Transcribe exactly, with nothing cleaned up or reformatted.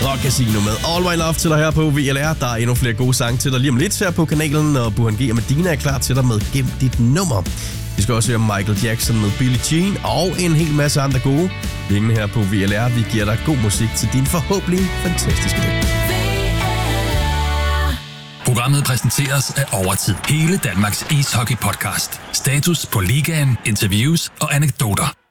Rock Casino med All My Love til dig her på V L R. Der er endnu flere gode sange til dig lige om lidt her på kanalen, og Burhan G og Medina er klar til dig med Gem dit nummer. Vi skal også høre Michael Jackson med Billie Jean og en hel masse andre gode. Ingen her på V L R. Vi giver dig god musik til din forhåbentlig fantastiske dag. Programmet præsenteres af Overtid. Hele Danmarks ishockey-podcast. Status på ligaen, interviews og anekdoter.